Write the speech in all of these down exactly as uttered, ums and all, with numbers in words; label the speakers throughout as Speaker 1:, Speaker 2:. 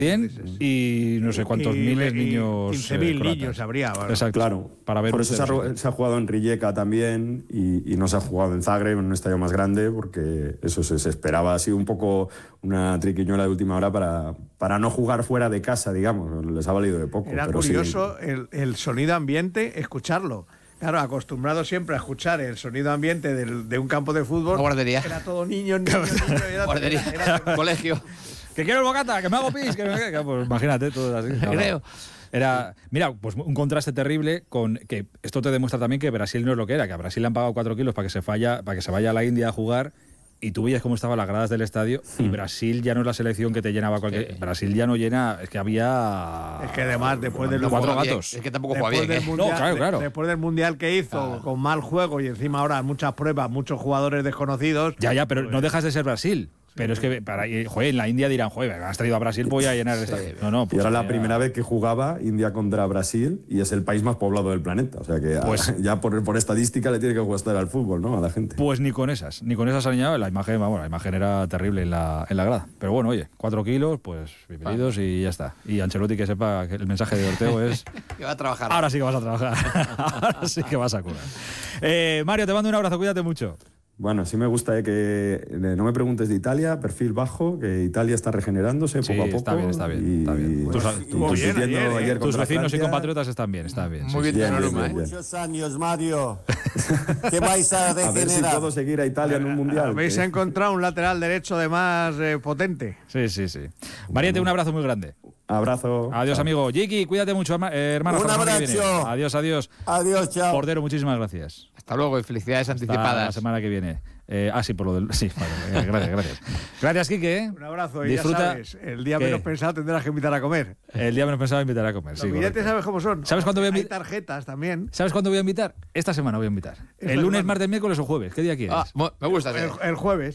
Speaker 1: y no sé cuántos
Speaker 2: y,
Speaker 1: miles
Speaker 2: y,
Speaker 1: niños.
Speaker 2: quince mil
Speaker 1: eh,
Speaker 2: niños habría. Bueno.
Speaker 1: Exacto.
Speaker 3: Claro.
Speaker 1: Para ver
Speaker 3: Por eso se ha, se ha jugado en Rijeka también y, y no se ha jugado en Zagreb, en un estadio más grande, porque eso se, se esperaba. Ha sido un poco una triquiñuela de última hora para, para no jugar fuera de casa, digamos. Les ha valido de poco.
Speaker 2: Era
Speaker 3: pero
Speaker 2: curioso
Speaker 3: sí.
Speaker 2: el, el sonido ambiente, escucharlo. Claro, acostumbrado siempre a escuchar el sonido ambiente del, de un campo de fútbol.
Speaker 4: La guardería.
Speaker 2: Era todo niños, niños, niños. Era,
Speaker 4: guardería,
Speaker 2: era, era,
Speaker 4: colegio.
Speaker 1: Que quiero el bocata, que me hago pis, que me... Pues imagínate, todo así.
Speaker 4: Creo.
Speaker 1: Era, mira, pues un contraste terrible con que esto te demuestra también que Brasil no es lo que era, que a Brasil le han pagado cuatro kilos para que se falla, para que se vaya a la India a jugar. Y tú veías cómo estaban las gradas del estadio y Brasil ya no es la selección que te llenaba cualquier... Sí. Brasil ya no llena... Es que había...
Speaker 2: Es que además después del...
Speaker 1: Cuatro gatos.
Speaker 4: Es que tampoco juega bien,
Speaker 2: del
Speaker 4: ¿eh?
Speaker 2: mundial,
Speaker 1: No, claro, claro.
Speaker 2: Después del Mundial que hizo, claro, con mal juego y encima ahora muchas pruebas, muchos jugadores desconocidos...
Speaker 1: Ya, ya, pero
Speaker 2: pues,
Speaker 1: no dejas de ser Brasil. Pero es que para, joder, en la India dirán, joder, has traído a Brasil, voy a llenar el estadio. Sí, no, no,
Speaker 3: pues y ahora la primera vez que jugaba India contra Brasil y es el país más poblado del planeta. O sea que pues, a, ya por, por estadística le tiene que gustar al fútbol, ¿no? A la gente.
Speaker 1: Pues ni con esas, ni con esas han añadido. La imagen, bueno, la imagen era terrible en la, en la grada. Pero bueno, oye, cuatro kilos, pues bienvenidos ah. y ya está. Y Ancelotti que sepa que el mensaje de Ortego es...
Speaker 4: que va a trabajar.
Speaker 1: Ahora sí que vas a trabajar. Ahora sí que vas a curar. Eh, Mario, te mando un abrazo, cuídate mucho.
Speaker 3: Bueno, sí me gusta eh, que no me preguntes de Italia, perfil bajo, que Italia está regenerándose
Speaker 1: sí,
Speaker 3: poco a poco.
Speaker 1: está bien, está bien.
Speaker 3: Y,
Speaker 1: está bien.
Speaker 3: Pues,
Speaker 1: tus,
Speaker 3: tú, tú
Speaker 2: bien, ayer, ayer
Speaker 1: tus vecinos y compatriotas están bien, están bien.
Speaker 4: Muy
Speaker 1: sí,
Speaker 4: bien,
Speaker 1: sí.
Speaker 4: bien, bien,
Speaker 5: bien. Muchos años, Mario. ¿Qué vais a regenerar?
Speaker 3: A ver si puedo seguir a Italia en un mundial.
Speaker 2: Habéis
Speaker 3: ¿eh?
Speaker 2: encontrado un lateral derecho además eh, potente.
Speaker 1: Sí, sí, sí. Mariette, un abrazo muy grande.
Speaker 3: Abrazo.
Speaker 1: Adiós, chao. Amigo. Jiki, cuídate mucho, eh, hermano.
Speaker 5: Un abrazo.
Speaker 1: Adiós, adiós.
Speaker 5: Adiós, chao.
Speaker 1: Portero, muchísimas gracias.
Speaker 4: Hasta luego y felicidades
Speaker 1: Hasta
Speaker 4: anticipadas.
Speaker 1: la semana que viene. Eh, ah, sí, por lo del... Sí, vale, eh, gracias, gracias. Gracias, Quique.
Speaker 2: Un abrazo y
Speaker 1: Disfruta,
Speaker 2: ya sabes, el día
Speaker 1: ¿qué?
Speaker 2: menos pensado tendrás que invitar a comer.
Speaker 1: El día menos pensado invitar a comer,
Speaker 2: Los
Speaker 1: sí.
Speaker 2: billetes
Speaker 1: Correcto.
Speaker 2: sabes cómo son.
Speaker 1: ¿Sabes cuándo voy a invitar?
Speaker 2: Hay tarjetas también.
Speaker 1: ¿Sabes cuándo voy a invitar? Esta semana voy a invitar.
Speaker 2: Esta
Speaker 1: el lunes,
Speaker 2: semana.
Speaker 1: martes, miércoles o jueves. ¿Qué día quieres?
Speaker 4: Ah, me gusta.
Speaker 2: El, el jueves.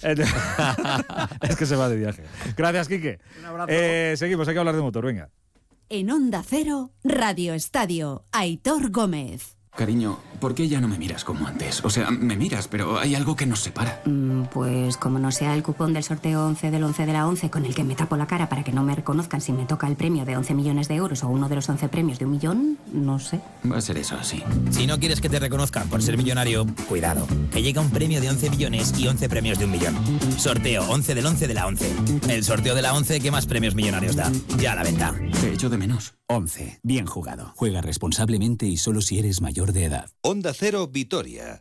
Speaker 1: Es que se va de viaje. Gracias, Quique.
Speaker 2: Un abrazo.
Speaker 1: Eh, seguimos, hay que hablar de motor, venga.
Speaker 6: En Onda Cero, Radio Estadio, Aitor Gómez.
Speaker 7: Cariño, ¿por qué ya no me miras como antes? O sea, me miras, pero hay algo que nos separa.
Speaker 8: Mm, pues como no sea el cupón del sorteo once del once de la once con el que me tapo la cara para que no me reconozcan si me toca el premio de once millones de euros o uno de los once premios de un millón, no sé.
Speaker 7: Va a ser eso, sí.
Speaker 9: Si no quieres que te reconozcan por ser millonario, cuidado, que llega un premio de once millones y once premios de un millón. Sorteo once del once de la once. El sorteo de la once que más premios millonarios da. Ya a la venta.
Speaker 7: Te echo de menos.
Speaker 10: once. Bien jugado. Juega responsablemente y solo si eres mayor de edad.
Speaker 11: Onda Cero Vitoria.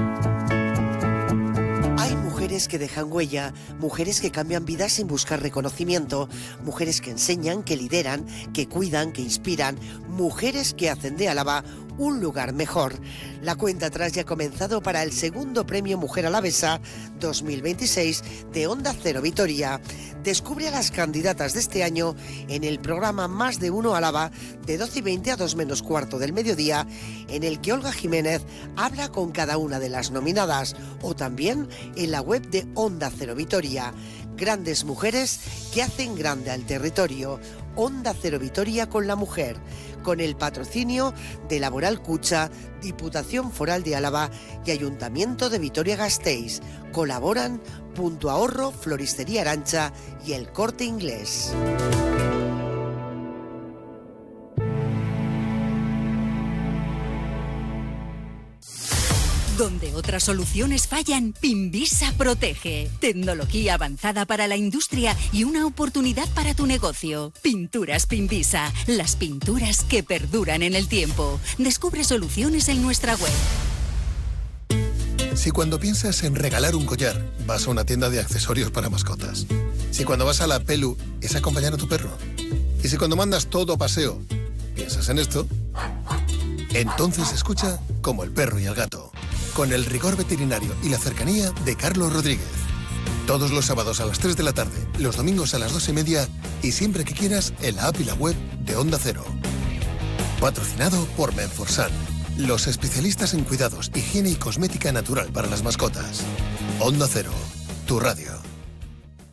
Speaker 12: Hay mujeres que dejan huella, mujeres que cambian vidas sin buscar reconocimiento, mujeres que enseñan, que lideran, que cuidan, que inspiran, mujeres que hacen de Álava un lugar mejor. La cuenta atrás ya ha comenzado para el segundo premio Mujer Alavesa dos mil veintiséis de Onda Cero Vitoria. Descubre a las candidatas de este año en el programa Más de Uno Álava de doce y veinte a dos menos cuarto del mediodía, en el que Olga Jiménez habla con cada una de las nominadas, o también en la web de Onda Cero Vitoria. Grandes mujeres que hacen grande al territorio. Onda Cero Vitoria con la mujer, con el patrocinio de Laboral Cucha, Diputación Foral de Álava y Ayuntamiento de Vitoria-Gasteiz. Colaboran Punto Ahorro, Floristería Arancha y El Corte Inglés.
Speaker 6: Donde otras soluciones fallan, Pinvisa protege. Tecnología avanzada para la industria y una oportunidad para tu negocio. Pinturas Pinvisa, las pinturas que perduran en el tiempo. Descubre soluciones en nuestra web.
Speaker 13: Si cuando piensas en regalar un collar, vas a una tienda de accesorios para mascotas. Si cuando vas a la Pelu, es acompañar a tu perro. Y si cuando mandas todo a paseo, piensas en esto, entonces escucha Como el perro y el gato, con el rigor veterinario y la cercanía de Carlos Rodríguez. Todos los sábados a las tres de la tarde, los domingos a las dos y media y siempre que quieras en la app y la web de Onda Cero. Patrocinado por Menforsan, los especialistas en cuidados, higiene y cosmética natural para las mascotas. Onda Cero, tu radio.